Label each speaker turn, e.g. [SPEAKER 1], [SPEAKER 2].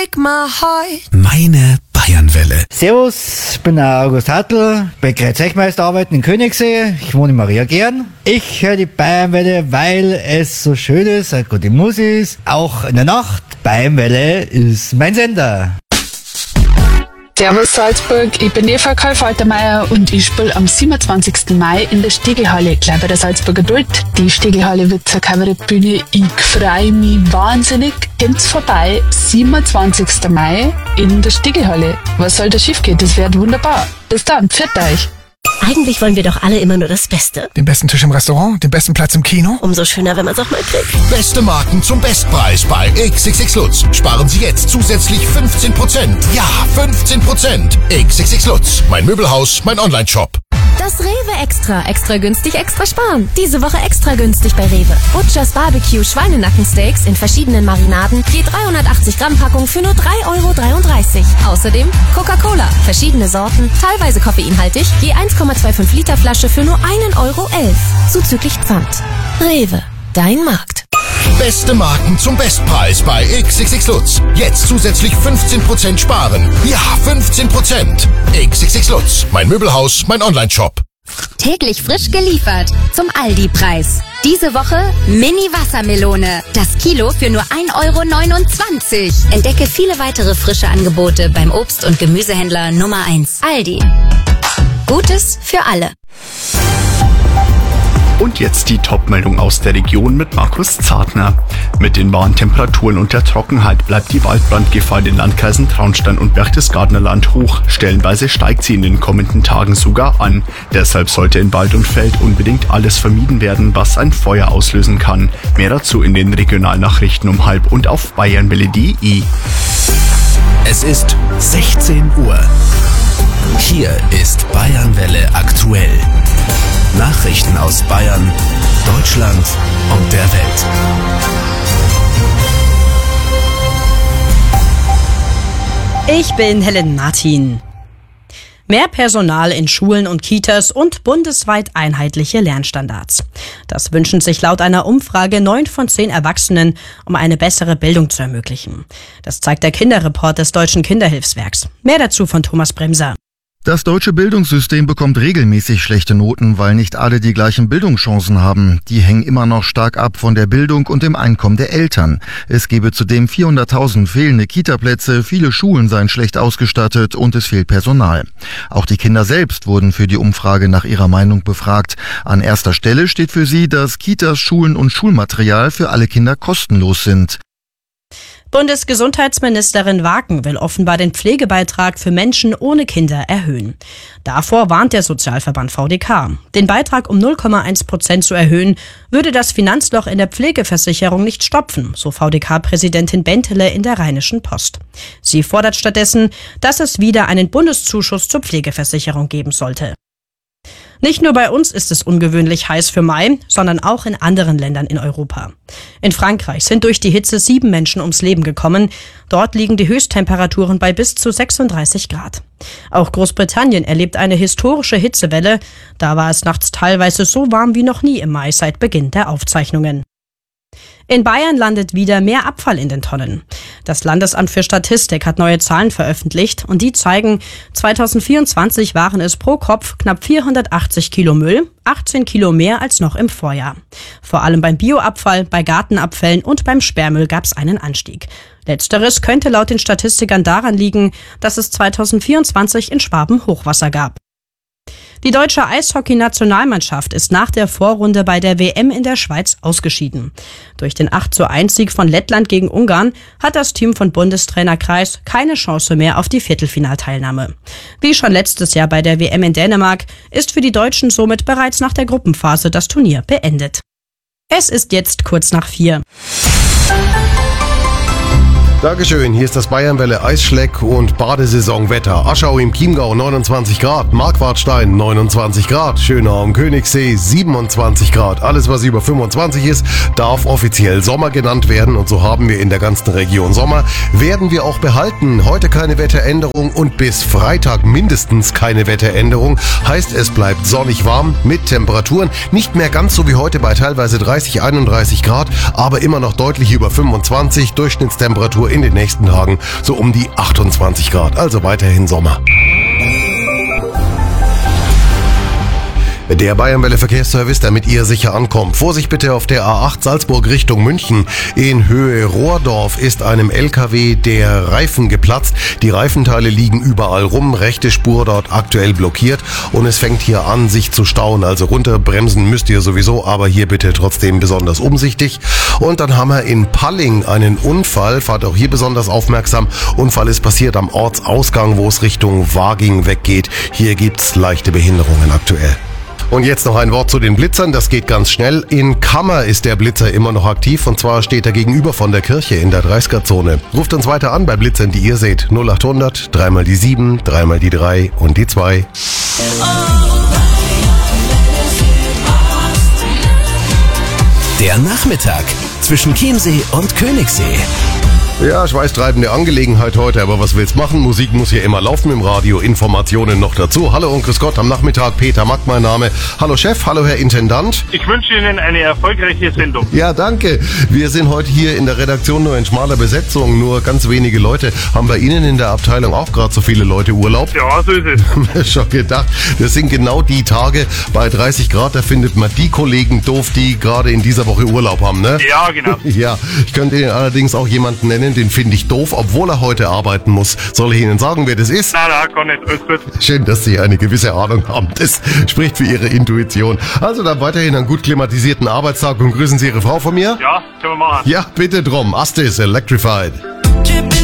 [SPEAKER 1] Meine Bayernwelle.
[SPEAKER 2] Servus, ich bin der August Hartl, bei Kreuzechmeister arbeiten in Königssee. Ich wohne in Maria Gern. Ich höre die Bayernwelle, weil es so schön ist, eine gute Musik ist, auch in der Nacht. Bayernwelle ist mein Sender.
[SPEAKER 3] Servus Salzburg, ich bin Eva Karl-Faltermeier und ich spiele am 27. Mai in der Stegelhalle, gleich bei der Salzburger Duld. Die Stegelhalle wird zur Kabarettbühne. Ich freue mich wahnsinnig. Kommt's vorbei, 27. Mai in der Stegelhalle. Was soll da schief gehen? Das wird wunderbar. Bis dann, pfiat euch.
[SPEAKER 4] Eigentlich wollen wir doch alle immer nur das Beste.
[SPEAKER 1] Den besten Tisch im Restaurant, den besten Platz im Kino.
[SPEAKER 4] Umso schöner, wenn man es auch mal kriegt.
[SPEAKER 5] Beste Marken zum Bestpreis bei XXX Lutz. Sparen Sie jetzt zusätzlich 15%. Ja, 15%. XXX Lutz. Mein Möbelhaus, mein Onlineshop.
[SPEAKER 6] Das Rewe Extra. Extra günstig, extra sparen. Diese Woche extra günstig bei Rewe. Butchers Barbecue Schweinenackensteaks in verschiedenen Marinaden. Je 380 Gramm Packung für nur 3,33 €. Außerdem Coca-Cola. Verschiedene Sorten, teilweise koffeinhaltig. Je 1,25 Liter Flasche für nur 1,11 €. Zuzüglich Pfand. Rewe. Dein Markt.
[SPEAKER 5] Beste Marken zum Bestpreis bei XXX Lutz. Jetzt zusätzlich 15% sparen. Ja, 15%. XXX Lutz. Mein Möbelhaus, mein Onlineshop.
[SPEAKER 7] Täglich frisch geliefert zum Aldi-Preis. Diese Woche Mini-Wassermelone. Das Kilo für nur 1,29 €. Entdecke viele weitere frische Angebote beim Obst- und Gemüsehändler Nummer 1. Aldi. Gutes für alle.
[SPEAKER 8] Und jetzt die Top-Meldung aus der Region mit Markus Zartner. Mit den warmen Temperaturen und der Trockenheit bleibt die Waldbrandgefahr in den Landkreisen Traunstein und Berchtesgadener Land hoch. Stellenweise steigt sie in den kommenden Tagen sogar an. Deshalb sollte in Wald und Feld unbedingt alles vermieden werden, was ein Feuer auslösen kann. Mehr dazu in den Regionalnachrichten um 12:30 und auf bayernwelle.de.
[SPEAKER 1] Es ist 16 Uhr. Hier ist Bayernwelle aktuell. Nachrichten aus Bayern, Deutschland und der Welt.
[SPEAKER 9] Ich bin Helen Martin. Mehr Personal in Schulen und Kitas und bundesweit einheitliche Lernstandards. Das wünschen sich laut einer Umfrage 9 von 10 Erwachsenen, um eine bessere Bildung zu ermöglichen. Das zeigt der Kinderreport des Deutschen Kinderhilfswerks. Mehr dazu von Thomas Bremser.
[SPEAKER 10] Das deutsche Bildungssystem bekommt regelmäßig schlechte Noten, weil nicht alle die gleichen Bildungschancen haben. Die hängen immer noch stark ab von der Bildung und dem Einkommen der Eltern. Es gebe zudem 400.000 fehlende Kitaplätze, viele Schulen seien schlecht ausgestattet und es fehlt Personal. Auch die Kinder selbst wurden für die Umfrage nach ihrer Meinung befragt. An erster Stelle steht für sie, dass Kitas, Schulen und Schulmaterial für alle Kinder kostenlos sind.
[SPEAKER 9] Bundesgesundheitsministerin Waken will offenbar den Pflegebeitrag für Menschen ohne Kinder erhöhen. Davor warnt der Sozialverband VDK. Den Beitrag um 0,1% zu erhöhen, würde das Finanzloch in der Pflegeversicherung nicht stopfen, so VDK-Präsidentin Bentele in der Rheinischen Post. Sie fordert stattdessen, dass es wieder einen Bundeszuschuss zur Pflegeversicherung geben sollte. Nicht nur bei uns ist es ungewöhnlich heiß für Mai, sondern auch in anderen Ländern in Europa. In Frankreich sind durch die Hitze 7 Menschen ums Leben gekommen. Dort liegen die Höchsttemperaturen bei bis zu 36 Grad. Auch Großbritannien erlebt eine historische Hitzewelle. Da war es nachts teilweise so warm wie noch nie im Mai seit Beginn der Aufzeichnungen. In Bayern landet wieder mehr Abfall in den Tonnen. Das Landesamt für Statistik hat neue Zahlen veröffentlicht und die zeigen, 2024 waren es pro Kopf knapp 480 Kilo Müll, 18 Kilo mehr als noch im Vorjahr. Vor allem beim Bioabfall, bei Gartenabfällen und beim Sperrmüll gab es einen Anstieg. Letzteres könnte laut den Statistikern daran liegen, dass es 2024 in Schwaben Hochwasser gab. Die deutsche Eishockey-Nationalmannschaft ist nach der Vorrunde bei der WM in der Schweiz ausgeschieden. Durch den 8:1-Sieg von Lettland gegen Ungarn hat das Team von Bundestrainer Kreis keine Chance mehr auf die Viertelfinalteilnahme. Wie schon letztes Jahr bei der WM in Dänemark ist für die Deutschen somit bereits nach der Gruppenphase das Turnier beendet. Es ist jetzt kurz nach 4.
[SPEAKER 11] Dankeschön, hier ist das Bayernwelle Eisschleck und Badesaisonwetter. Aschau im Chiemgau 29 Grad, Marquardstein 29 Grad, Schönau am Königssee 27 Grad. Alles, was über 25 ist, darf offiziell Sommer genannt werden und so haben wir in der ganzen Region Sommer. Werden wir auch behalten. Heute keine Wetteränderung und bis Freitag mindestens keine Wetteränderung. Heißt, es bleibt sonnig warm mit Temperaturen. Nicht mehr ganz so wie heute bei teilweise 30, 31 Grad, aber immer noch deutlich über 25. Durchschnittstemperatur in den nächsten Tagen so um die 28 Grad. Also weiterhin Sommer. Der Bayernwelle Verkehrsservice, damit ihr sicher ankommt. Vorsicht bitte auf der A8 Salzburg Richtung München. In Höhe Rohrdorf ist einem LKW der Reifen geplatzt. Die Reifenteile liegen überall rum. Rechte Spur dort aktuell blockiert. Und es fängt hier an, sich zu stauen. Also runterbremsen müsst ihr sowieso, aber hier bitte trotzdem besonders umsichtig. Und dann haben wir in Palling einen Unfall. Fahrt auch hier besonders aufmerksam. Unfall ist passiert am Ortsausgang, wo es Richtung Waging weggeht. Hier gibt's leichte Behinderungen aktuell. Und jetzt noch ein Wort zu den Blitzern, das geht ganz schnell. In Kammer ist der Blitzer immer noch aktiv und zwar steht er gegenüber von der Kirche in der 30er-Zone. Ruft uns weiter an bei Blitzern, die ihr seht. 0800, 3 mal die 7, 3 mal die 3 und die 2.
[SPEAKER 1] Der Nachmittag zwischen Chiemsee und Königssee.
[SPEAKER 11] Ja, schweißtreibende Angelegenheit heute, aber was willst machen? Musik muss hier immer laufen im Radio, Informationen noch dazu. Hallo und grüß Gott, am Nachmittag Peter Mack mein Name. Hallo Chef, hallo Herr Intendant.
[SPEAKER 12] Ich wünsche Ihnen eine erfolgreiche Sendung.
[SPEAKER 11] Ja, danke. Wir sind heute hier in der Redaktion nur in schmaler Besetzung, nur ganz wenige Leute. Haben bei Ihnen in der Abteilung auch gerade so viele Leute Urlaub?
[SPEAKER 12] Ja, so ist es.
[SPEAKER 11] Schon gedacht, das sind genau die Tage bei 30 Grad, da findet man die Kollegen doof, die gerade in dieser Woche Urlaub haben, ne?
[SPEAKER 12] Ja, genau.
[SPEAKER 11] Ja, ich könnte Ihnen allerdings auch jemanden nennen, den finde ich doof, obwohl er heute arbeiten muss. Soll ich Ihnen sagen, wer das ist?
[SPEAKER 12] Nein, gar nicht. Alles gut.
[SPEAKER 11] Schön, dass Sie eine gewisse Ahnung haben. Das spricht für Ihre Intuition. Also dann weiterhin einen gut klimatisierten Arbeitstag und grüßen Sie Ihre Frau von mir.
[SPEAKER 12] Ja, können wir machen.
[SPEAKER 11] Ja, bitte drum. Astis Electrified.